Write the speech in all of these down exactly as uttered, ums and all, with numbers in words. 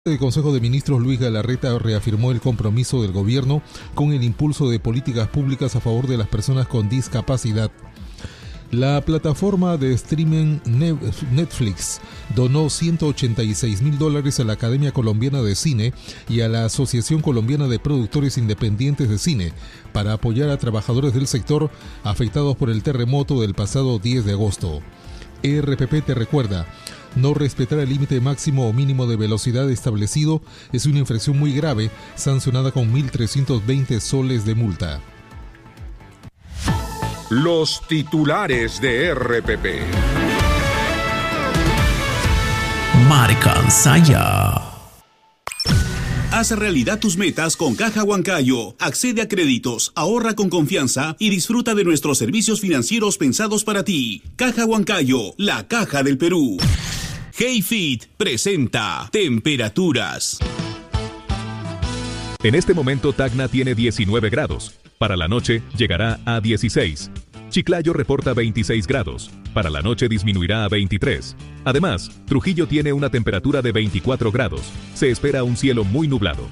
El Consejo de Ministros Luis Galarreta reafirmó el compromiso del gobierno con el impulso de políticas públicas a favor de las personas con discapacidad. La plataforma de streaming Netflix donó ciento ochenta y seis mil dólares a la Academia Colombiana de Cine y a la Asociación Colombiana de Productores Independientes de Cine para apoyar a trabajadores del sector afectados por el terremoto del pasado diez de agosto. E R P P te recuerda: no respetar el límite máximo o mínimo de velocidad establecido es una infracción muy grave, sancionada con mil trescientos veinte soles de multa. Los titulares de R P P. Marca Saya. Haz realidad tus metas con Caja Huancayo. Accede a créditos, ahorra con confianza y disfruta de nuestros servicios financieros pensados para ti. Caja Huancayo, la caja del Perú. Heyfit presenta temperaturas. En este momento Tacna tiene diecinueve grados. Para la noche llegará a dieciséis. Chiclayo reporta veintiséis grados. Para la noche disminuirá a veintitrés. Además, Trujillo tiene una temperatura de veinticuatro grados. Se espera un cielo muy nublado.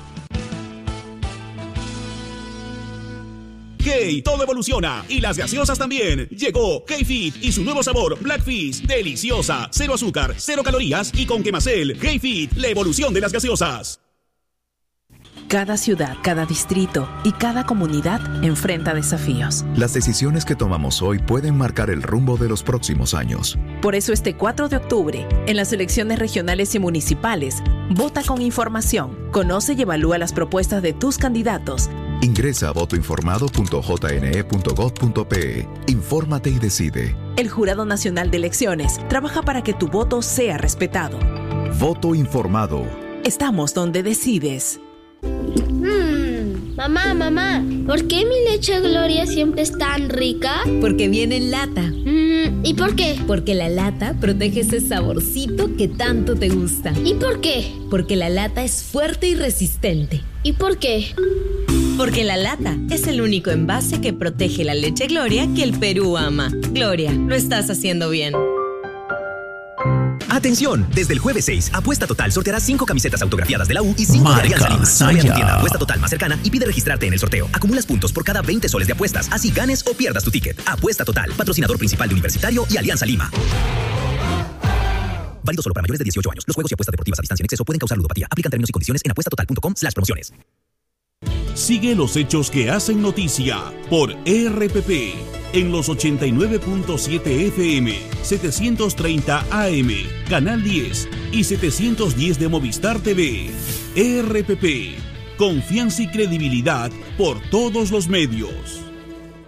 Hey, todo evoluciona y las gaseosas también. Llegó Heyfit y su nuevo sabor Black Fizz, deliciosa, cero azúcar, cero calorías y con Quemacel. Heyfit, la evolución de las gaseosas. Cada ciudad, cada distrito y cada comunidad enfrenta desafíos. Las decisiones que tomamos hoy pueden marcar el rumbo de los próximos años. Por eso este cuatro de octubre, en las elecciones regionales y municipales, vota con información, conoce y evalúa las propuestas de tus candidatos. Ingresa a voto informado punto j n e punto gov punto p e. Infórmate y decide. El Jurado Nacional de Elecciones trabaja para que tu voto sea respetado. Voto informado. Estamos donde decides. Mm, mamá, mamá, ¿por qué mi leche Gloria siempre es tan rica? Porque viene en lata. Mm, ¿Y por qué? Porque la lata protege ese saborcito que tanto te gusta. ¿Y por qué? Porque la lata es fuerte y resistente. ¿Y por qué? Porque la lata es el único envase que protege la leche Gloria que el Perú ama. Gloria, lo estás haciendo bien. Atención, desde el jueves seis, Apuesta Total sorteará cinco camisetas autografiadas de la U y cinco de Alianza Lima. Ve a tu tienda Apuesta Total más cercana y pide registrarte en el sorteo. Acumulas puntos por cada veinte soles de apuestas, así ganes o pierdas tu ticket. Apuesta Total, patrocinador principal de Universitario y Alianza Lima. Válido solo para mayores de dieciocho años. Los juegos y apuestas deportivas a distancia en exceso pueden causar ludopatía. Aplican términos y condiciones en apuesta total punto com slash promociones. Sigue los hechos que hacen noticia por R P P en los ochenta y nueve punto siete F M, setecientos treinta A M, Canal diez y setecientos diez de Movistar T V. R P P, confianza y credibilidad por todos los medios.